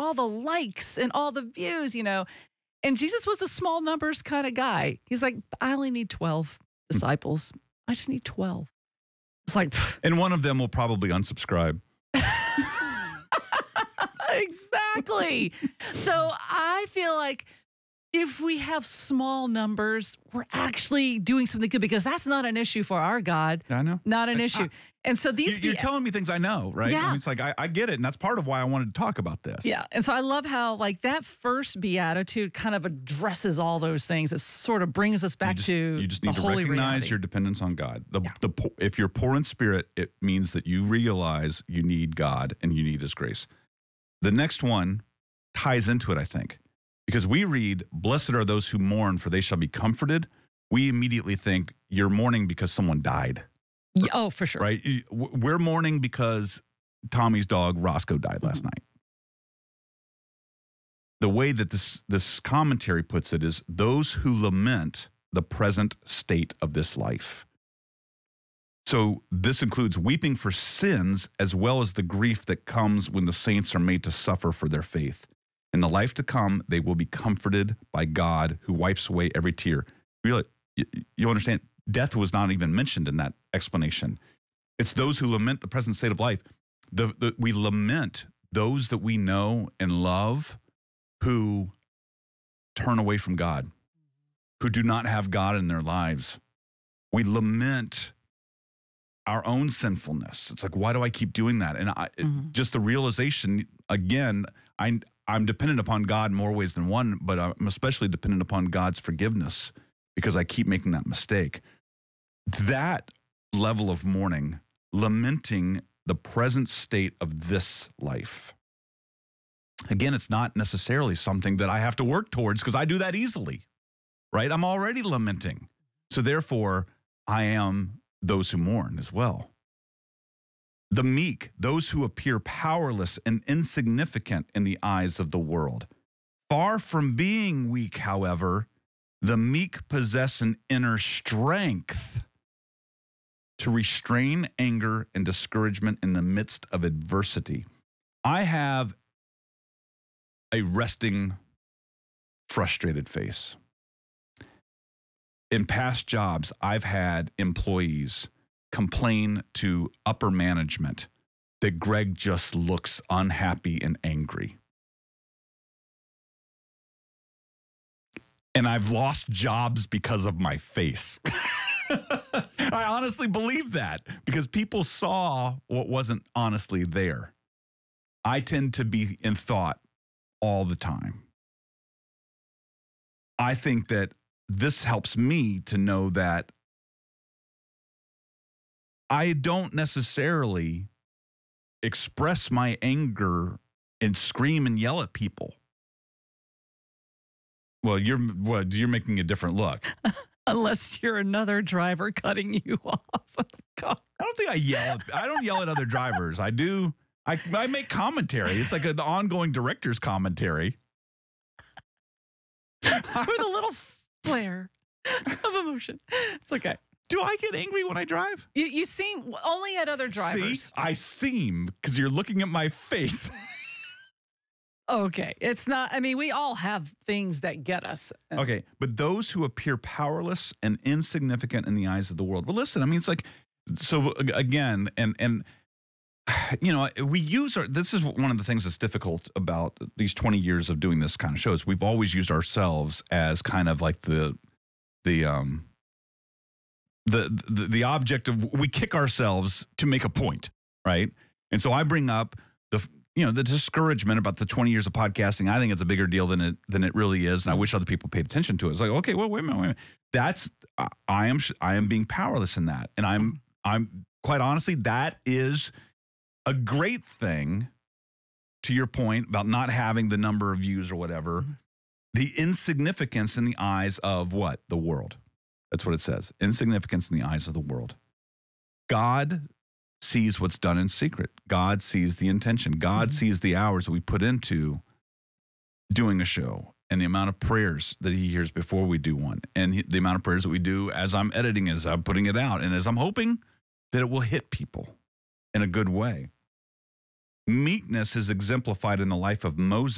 all the likes and all the views, And Jesus was a small numbers kind of guy. He's like, I only need 12 disciples. I just need 12. It's like, and one of them will probably unsubscribe. Exactly. So I feel like if we have small numbers, we're actually doing something good because that's not an issue for our God. I know. Not an issue. And so these You're telling me things I know, right? Yeah. I mean, it's like, I get it. And that's part of why I wanted to talk about this. Yeah. And so I love how that first beatitude kind of addresses all those things. It sort of brings us back to you just need the to holy recognize reality. your dependence on God. If you're poor in spirit, it means that you realize you need God and you need his grace. The next one ties into it, I think, because we read, blessed are those who mourn, for they shall be comforted. We immediately think you're mourning because someone died. Yeah, oh, for sure. Right? We're mourning because Tommy's dog, Roscoe, died last night. The way that this commentary puts it is those who lament the present state of this life. So this includes weeping for sins as well as the grief that comes when the saints are made to suffer for their faith. In the life to come, they will be comforted by God who wipes away every tear. You understand, death was not even mentioned in that explanation. It's those who lament the present state of life. We lament those that we know and love who turn away from God, who do not have God in their lives. We lament our own sinfulness. It's like, why do I keep doing that? And just the realization, again, I'm dependent upon God in more ways than one, but I'm especially dependent upon God's forgiveness because I keep making that mistake. That level of mourning, lamenting the present state of this life. Again, it's not necessarily something that I have to work towards because I do that easily, right? I'm already lamenting. So therefore, I am those who mourn as well. The meek, those who appear powerless and insignificant in the eyes of the world. Far from being weak, however, the meek possess an inner strength to restrain anger and discouragement in the midst of adversity. I have a resting, frustrated face. In past jobs, I've had employees complain to upper management that Greg just looks unhappy and angry. And I've lost jobs because of my face. I honestly believe that because people saw what wasn't honestly there. I tend to be in thought all the time. I think that this helps me to know that I don't necessarily express my anger and scream and yell at people. Well, you're making a different look. Unless you're another driver cutting you off of the car. I don't think I don't yell at other drivers. I do. I make commentary. It's like an ongoing director's commentary. With a little flare of emotion. It's okay. Do I get angry when I drive? You seem only at other drivers. See, I seem because you're looking at my face. Okay. It's not, we all have things that get us. Okay. But those who appear powerless and insignificant in the eyes of the world. Well, listen, it's like, so again, and we use this is one of the things that's difficult about these 20 years of doing this kind of shows. We've always used ourselves as kind of like the object of, we kick ourselves to make a point, right? And so I bring up the discouragement about the 20 years of podcasting. I think it's a bigger deal than it really is, and I wish other people paid attention to it. It's like, okay, well, wait a minute. That's I am being powerless in that, and I'm quite honestly, that is a great thing. To your point about not having the number of views or whatever, the insignificance in the eyes of what? The world. That's what it says. Insignificance in the eyes of the world. God sees what's done in secret. God sees the intention. God sees the hours that we put into doing a show and the amount of prayers that he hears before we do one and the amount of prayers that we do as I'm editing, as I'm putting it out, and as I'm hoping that it will hit people in a good way. Meekness is exemplified in the life of Moses.